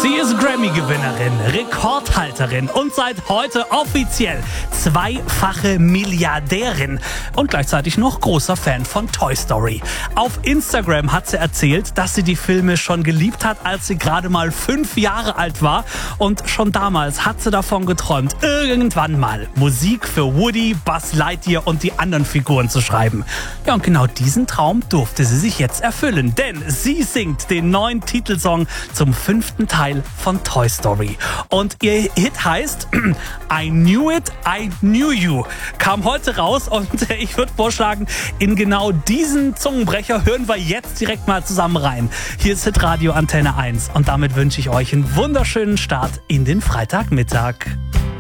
Sie ist Grammy-Gewinnerin, Rekordhalterin und seit heute offiziell zweifache Milliardärin und gleichzeitig noch großer Fan von Toy Story. Auf Instagram hat sie erzählt, dass sie die Filme schon geliebt hat, als sie gerade mal 5 Jahre alt war. Und schon damals hat sie davon geträumt, irgendwann mal Musik für Woody, Buzz Lightyear und die anderen Figuren zu schreiben. Ja, und genau diesen Traum durfte sie sich jetzt erfüllen, denn sie singt den neuen Titelsong zum 5. Teil von Toy Story. Und ihr Hit heißt I Knew It, I Knew You. Kam heute raus und ich würde vorschlagen, in genau diesen Zungenbrecher hören wir jetzt direkt mal zusammen rein. Hier ist Hitradio Antenne 1 und damit wünsche ich euch einen wunderschönen Start in den Freitagmittag.